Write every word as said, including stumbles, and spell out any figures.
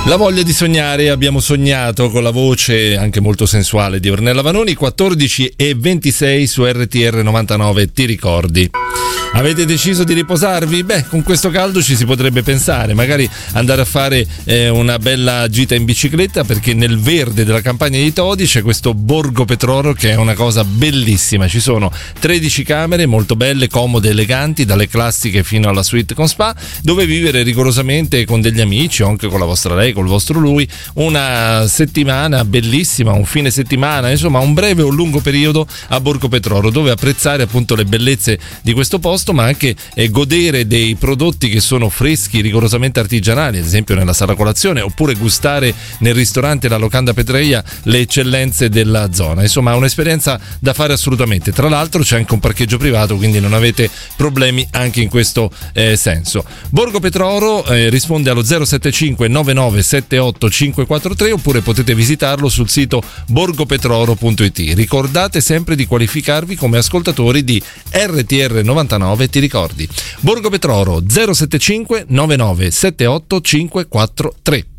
La voglia di sognare, abbiamo sognato con la voce anche molto sensuale di Ornella Vanoni. Quattordici e ventisei su R T R novantanove, ti ricordi? Avete deciso di riposarvi? Beh, con questo caldo ci si potrebbe pensare, magari andare a fare eh, una bella gita in bicicletta, perché nel verde della campagna di Todi c'è questo Borgo Petroro che è una cosa bellissima. Ci sono tredici camere molto belle, comode, eleganti, dalle classiche fino alla suite con spa, dove vivere rigorosamente con degli amici o anche con la vostra lei, col vostro lui, una settimana bellissima, un fine settimana, insomma un breve o lungo periodo a Borgo Petroro, dove apprezzare appunto le bellezze di questo posto, ma anche eh, godere dei prodotti che sono freschi, rigorosamente artigianali, ad esempio nella sala colazione, oppure gustare nel ristorante La Locanda Petreia le eccellenze della zona. Insomma, è un'esperienza da fare assolutamente. Tra l'altro c'è anche un parcheggio privato, quindi non avete problemi anche in questo eh, senso. Borgo Petroro eh, risponde allo zero sette cinque nove nove sette otto cinque quattro tre, oppure potete visitarlo sul sito borgopetroro punto it. Ricordate sempre di qualificarvi come ascoltatori di R T R novantanove, ti ricordi? Borgo Petroro zero sette cinque nove nove sette otto cinque quattro tre.